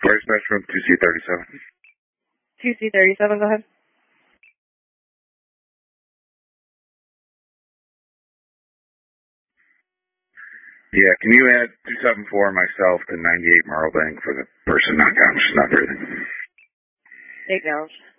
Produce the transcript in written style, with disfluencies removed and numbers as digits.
Party Smash Room 2C37. 2C37, go ahead. Yeah, can you add 274 myself to 98 Marlbank for the person not conscious, not breathing? Acknowledged.